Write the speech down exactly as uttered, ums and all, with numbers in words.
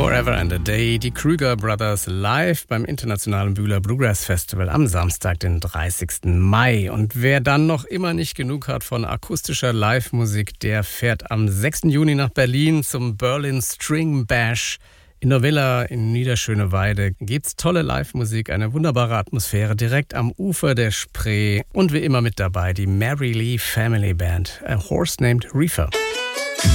Forever and a Day, die Krüger Brothers live beim Internationalen Bühler Bluegrass Festival am Samstag, den dreißigsten Mai. Und wer dann noch immer nicht genug hat von akustischer Live-Musik, der fährt am sechsten Juni nach Berlin zum Berlin String Bash. In der Villa in Niederschöneweide gibt's tolle Live-Musik, eine wunderbare Atmosphäre direkt am Ufer der Spree. Und wie immer mit dabei die Mary Lee Family Band, A Horse Named Reefer.